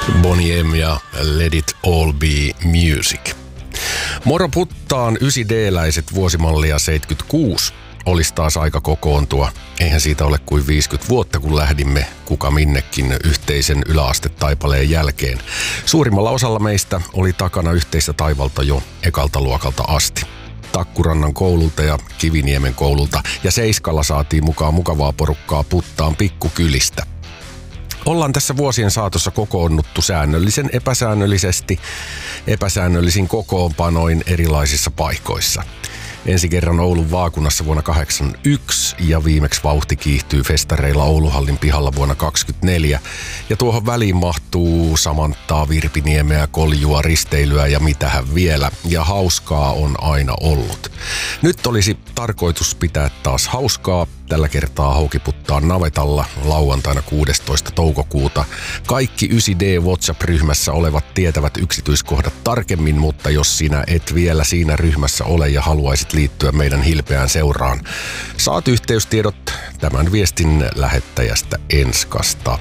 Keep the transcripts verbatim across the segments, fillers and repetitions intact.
Boney M ja Let It All Be Music. Moro puttaan yhdeksän D-läiset vuosimallia seitsemänkymmentäkuusi. Olisi taas aika kokoontua. Eihän siitä ole kuin viisikymmentä vuotta, kun lähdimme kuka minnekin yhteisen yläastetaipaleen jälkeen. Suurimmalla osalla meistä oli takana yhteistä taivalta jo ekalta luokalta asti. Takkurannan koululta ja Kiviniemen koululta ja Seiskalla saatiin mukaan mukavaa porukkaa puttaan pikkukylistä. Ollaan tässä vuosien saatossa kokoonnuttu säännöllisen epäsäännöllisesti, epäsäännöllisin kokoonpanoin erilaisissa paikoissa. Ensi kerran Oulun vaakunassa vuonna kahdeksankymmentäyksi ja viimeksi vauhti kiihtyy festareilla Ouluhallin pihalla vuonna kaksikymmentäneljä. Ja tuohon väliin mahtuu Samanttaa, Virpiniemeä, Koljua, risteilyä ja mitähän vielä. Ja hauskaa on aina ollut. Nyt olisi tarkoitus pitää taas hauskaa. Tällä kertaa Houkiputtaa navetalla lauantaina kuudestoista toukokuuta. Kaikki yhdeksän D WhatsApp-ryhmässä olevat tietävät yksityiskohdat tarkemmin, mutta jos sinä et vielä siinä ryhmässä ole ja haluaisit liittyä meidän hilpeään seuraan, saat yhteystiedot tämän viestin lähettäjästä Enskasta.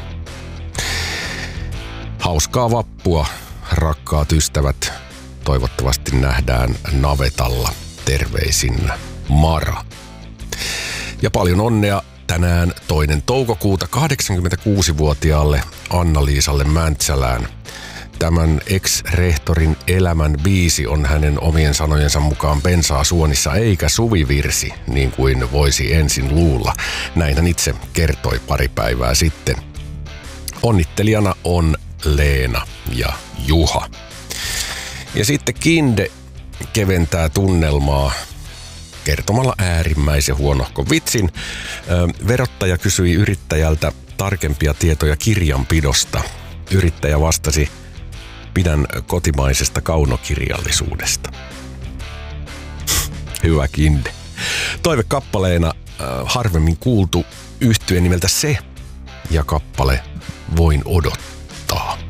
Hauskaa vappua, rakkaat ystävät. Toivottavasti nähdään navetalla. Terveisin Mara. Ja paljon onnea tänään toinen toukokuuta kahdeksankymmentäkuusivuotiaalle Anna-Liisalle Mäntsälään. Tämän ex-rehtorin elämän biisi on hänen omien sanojensa mukaan bensaa suonissa eikä suvivirsi, niin kuin voisi ensin luulla. Näin hän itse kertoi pari päivää sitten. Onnittelijana on Leena ja Juha. Ja sitten Kinde keventää tunnelmaa kertomalla äärimmäisen huonohkon vitsin. Verottaja kysyi yrittäjältä tarkempia tietoja kirjanpidosta. Yrittäjä vastasi, pidän kotimaisesta kaunokirjallisuudesta. Hyvä Kinde. Toivekappaleena äh, harvemmin kuultu yhtye nimeltä Se ja kappale Voin odottaa.